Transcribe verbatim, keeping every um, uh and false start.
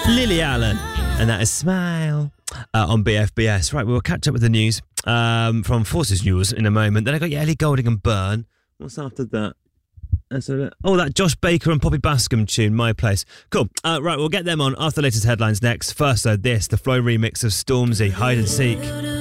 Lily Allen. And that is Smile uh, on B F B S. Right, we'll catch up with the news um, from Forces News in a moment. Then I got your Ellie Goulding and Burn. What's after that? Uh, oh, that Josh Baker and Poppy Bascom tune, My Place. Cool. Uh, right, we'll get them on after the latest headlines next. First, though, this, the Flow remix of Stormzy, Hide and Seek.